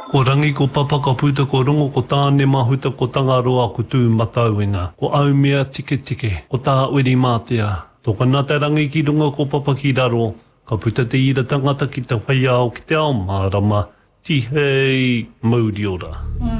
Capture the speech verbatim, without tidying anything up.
Ko rangi ko papa ka puta ko rongo ko tāne mahuta ko tangaroa ko tū matauinga. Ko au mea tike tike, ko tā uri mātea. Tō ka nā te rangi ki runga ko papa ki raro, ka puta te ira tangata ki te whaiao ki te ao mārama, tihei mauri ora. Mm.